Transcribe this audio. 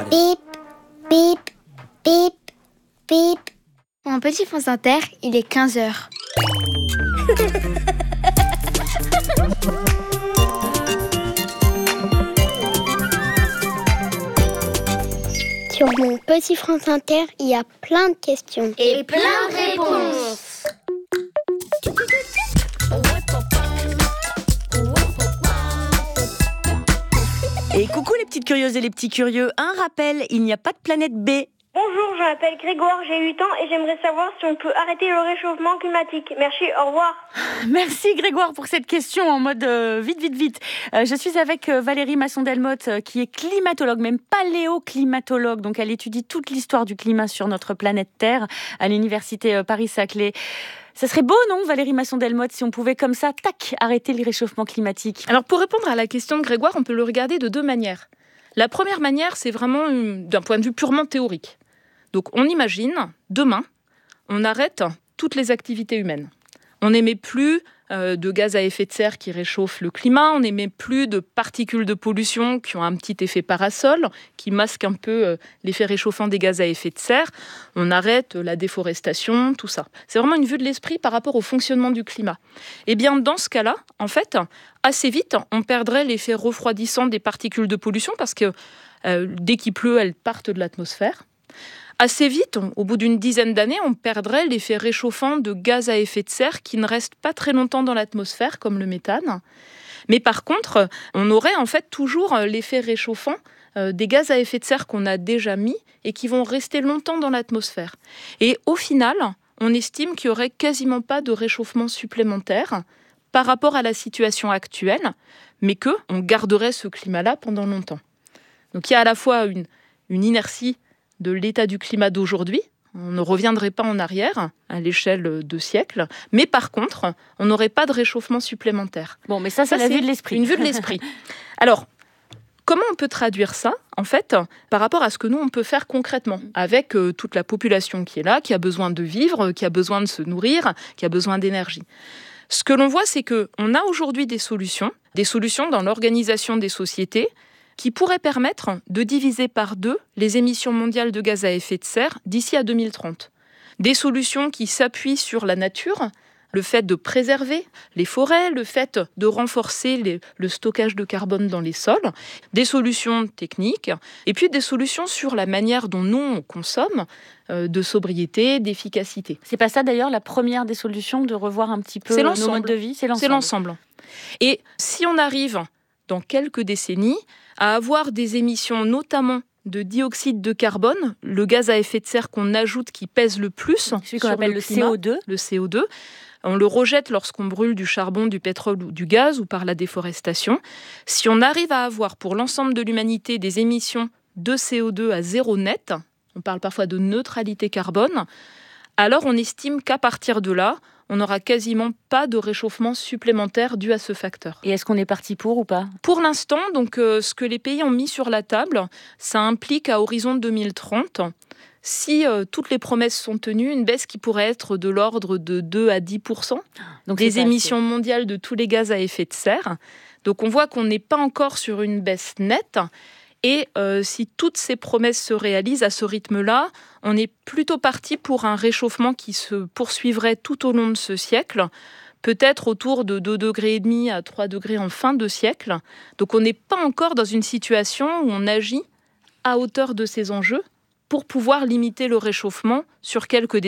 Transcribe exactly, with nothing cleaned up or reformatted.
Bip, bip, bip, bip. Mon petit France Inter, il est quinze heures. Sur mon petit France Inter, il y a plein de questions. Et plein de réponses. Et coucou les petites curieuses et les petits curieux. Un rappel, il n'y a pas de planète B. Bonjour, je m'appelle Grégoire, j'ai huit ans et j'aimerais savoir si on peut arrêter le réchauffement climatique. Merci, au revoir. Merci Grégoire pour cette question en mode euh, vite, vite, vite. Euh, je suis avec euh, Valérie Masson-Delmotte euh, qui est climatologue, même paléoclimatologue. Donc elle étudie toute l'histoire du climat sur notre planète Terre à l'université euh, Paris-Saclay. Ça serait beau, non, Valérie Masson-Delmotte, si on pouvait comme ça, tac, arrêter le réchauffement climatique? Alors pour répondre à la question de Grégoire, on peut le regarder de deux manières. La première manière, c'est vraiment une, d'un point de vue purement théorique. Donc on imagine, demain, on arrête toutes les activités humaines. On n'émet plus euh, de gaz à effet de serre qui réchauffent le climat, on n'émet plus de particules de pollution qui ont un petit effet parasol, qui masquent un peu euh, l'effet réchauffant des gaz à effet de serre. On arrête la déforestation, tout ça. C'est vraiment une vue de l'esprit par rapport au fonctionnement du climat. Et bien dans ce cas-là, en fait, assez vite, on perdrait l'effet refroidissant des particules de pollution parce que euh, dès qu'il pleut, elles partent de l'atmosphère. Assez vite, au bout d'une dizaine d'années, on perdrait l'effet réchauffant de gaz à effet de serre qui ne reste pas très longtemps dans l'atmosphère, comme le méthane. Mais par contre, on aurait en fait toujours l'effet réchauffant des gaz à effet de serre qu'on a déjà mis et qui vont rester longtemps dans l'atmosphère. Et au final, on estime qu'il n'y aurait quasiment pas de réchauffement supplémentaire par rapport à la situation actuelle, mais qu'on garderait ce climat-là pendant longtemps. Donc il y a à la fois une, une inertie de l'état du climat d'aujourd'hui. On ne reviendrait pas en arrière à l'échelle de siècles, mais par contre, on n'aurait pas de réchauffement supplémentaire. Bon, mais ça, c'est ça, la c'est vue de l'esprit. Une vue de l'esprit. Alors, comment on peut traduire ça, en fait, par rapport à ce que nous, on peut faire concrètement, avec euh, toute la population qui est là, qui a besoin de vivre, qui a besoin de se nourrir, qui a besoin d'énergie. Ce que l'on voit, c'est qu'on a aujourd'hui des solutions, des solutions dans l'organisation des sociétés, qui pourrait permettre de diviser par deux les émissions mondiales de gaz à effet de serre d'ici à deux mille trente. Des solutions qui s'appuient sur la nature, le fait de préserver les forêts, le fait de renforcer les, le stockage de carbone dans les sols, des solutions techniques, et puis des solutions sur la manière dont nous on consomme, euh, de sobriété, d'efficacité. C'est pas ça d'ailleurs la première des solutions, de revoir un petit peu C'est nos l'ensemble. modes de vie? C'est l'ensemble. C'est l'ensemble. Et si on arrive dans quelques décennies à avoir des émissions notamment de dioxyde de carbone, le gaz à effet de serre qu'on ajoute qui pèse le plus, celui qu'on sur appelle le, le climat, C O deux. Le C O deux. On le rejette lorsqu'on brûle du charbon, du pétrole ou du gaz ou par la déforestation. Si on arrive à avoir pour l'ensemble de l'humanité des émissions de C O deux à zéro net, on parle parfois de neutralité carbone, alors on estime qu'à partir de là, on n'aura quasiment pas de réchauffement supplémentaire dû à ce facteur. Et est-ce qu'on est parti pour ou pas? Pour l'instant, donc, euh, ce que les pays ont mis sur la table, ça implique à horizon deux mille trente, si euh, toutes les promesses sont tenues, une baisse qui pourrait être de l'ordre de deux à dix pour cent donc des émissions assez. mondiales de tous les gaz à effet de serre. Donc on voit qu'on n'est pas encore sur une baisse nette. Et euh, si toutes ces promesses se réalisent à ce rythme-là, on est plutôt parti pour un réchauffement qui se poursuivrait tout au long de ce siècle, peut-être autour de deux degrés et demi à trois degrés en fin de siècle. Donc on n'est pas encore dans une situation où on agit à hauteur de ces enjeux pour pouvoir limiter le réchauffement sur quelques décennies.